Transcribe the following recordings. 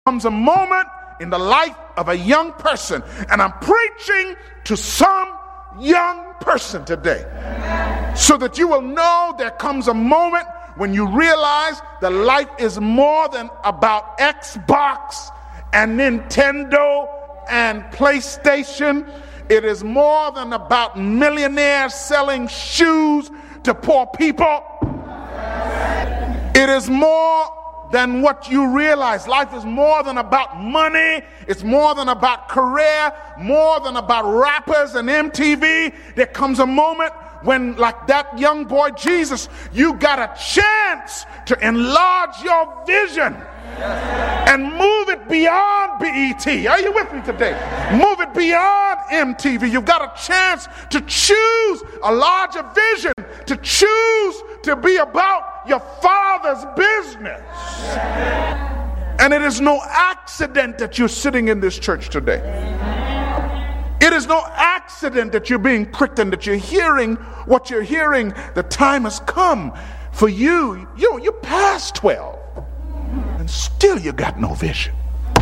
comes a moment in the life of a young person, and I'm preaching to some young person today, so that you will know there comes a moment when you realize that life is more than about Xbox and Nintendo and PlayStation. It is more than about millionaires selling shoes to poor people. It is more than what you realize. Life is more than about money. It's more than about career, more than about rappers and MTV. There comes a moment when, like that young boy Jesus, you got a chance to enlarge your vision and move it beyond BET. Are you with me today? Move it beyond MTV. You've got a chance to choose a larger vision, to choose to be about your Father's business. And it is no accident that you're sitting in this church today. It is no accident that you're being pricked and that you're hearing what you're hearing. The time has come for you. You're past 12 and still you got no vision.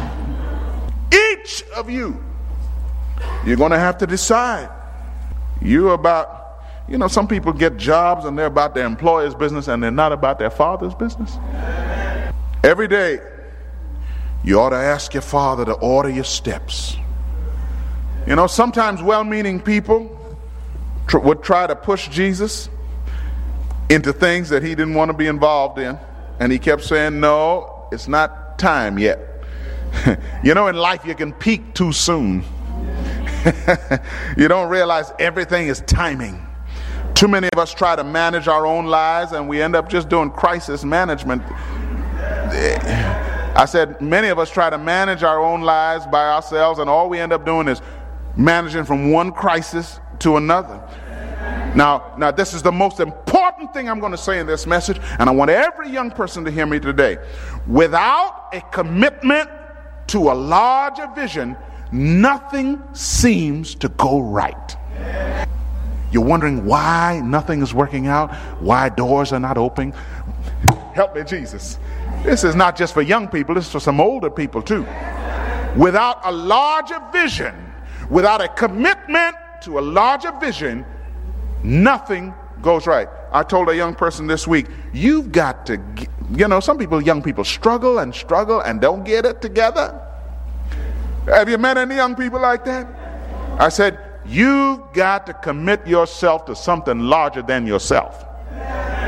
Each of you, you're going to have to decide. You're about, some people get jobs and they're about their employer's business and they're not about their Father's business. Every day, you ought to ask your Father to order your steps. Sometimes well-meaning people would try to push Jesus into things that he didn't want to be involved in. And he kept saying, no, it's not time yet. In life you can peak too soon. You don't realize everything is timing. Too many of us try to manage our own lives and we end up just doing crisis management. I said many of us try to manage our own lives by ourselves, and all we end up doing is managing from one crisis to another. Now this is the most important thing I'm going to say in this message, and I want every young person to hear me today. Without a commitment to a larger vision, nothing seems to go right. You're wondering why nothing is working out, why doors are not opening. Help me, Jesus. This is not just for young people, this is for some older people too. Without a larger vision, without a commitment to a larger vision, nothing goes right. I told a young person this week, you've got to, young people struggle and don't get it together. Have you met any young people like that? I said, you've got to commit yourself to something larger than yourself.